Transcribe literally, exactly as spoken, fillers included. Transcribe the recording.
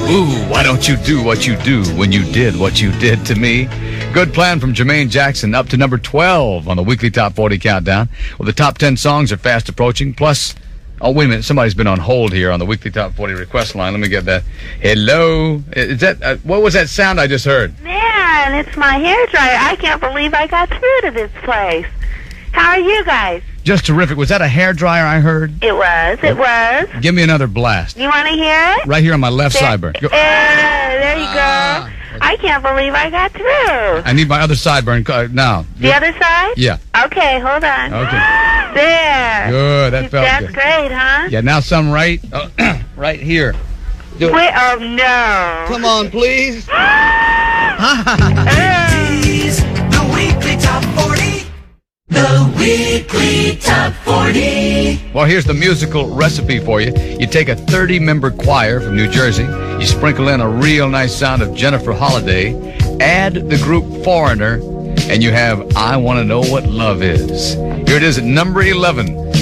Ooh, why don't you do what you do when you did what you did to me? Good plan from Jermaine Jackson, up to number twelve on the weekly Top forty Countdown. Well, the top ten songs are fast approaching, plus... Oh, wait a minute. Somebody's been on hold here on the weekly Top forty request line. Let me get that. Hello? Is that... Uh, what was that sound I just heard? Man, it's my hairdryer. I can't believe I got through to this place. How are you guys? Just terrific. Was that a hairdryer I heard? It was. It was. Give me another blast. You want to hear it? Right here on my left there, sideburn. Go. Uh, there you Ah, go. okay. I can't believe I got through. I need my other sideburn uh, now. The other side? Yeah. Okay, hold on. Okay. There. Good. That felt That's good. great, huh? Yeah, now some right, uh, right here. Do it. Wait, oh, no. Come on, please. The weekly Top forty. The weekly Top forty. Well, here's the musical recipe for you. You take a thirty-member choir from New Jersey. You sprinkle in a real nice sound of Jennifer Holliday. Add the group Foreigner, and you have I Want to Know What Love Is. Here it is at number eleven.